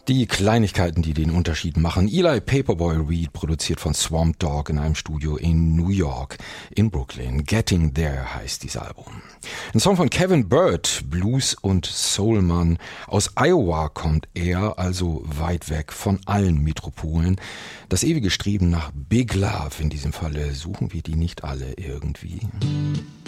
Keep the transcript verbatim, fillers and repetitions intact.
Die Kleinigkeiten, die den Unterschied machen. Eli Paperboy Reed, produziert von Swamp Dogg in einem Studio in New York, in Brooklyn. Getting There heißt dieses Album. Ein Song von Kevin Byrd, Blues- und Soulmann. Aus Iowa kommt er, also weit weg von allen Metropolen. Das ewige Streben nach Big Love, in diesem Falle suchen wir die nicht alle irgendwie.